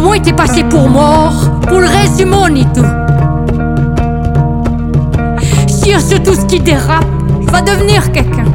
moi t'es passé pour mort, pour le reste du monde et tout. Sur tout ce qui dérape, je vais devenir quelqu'un.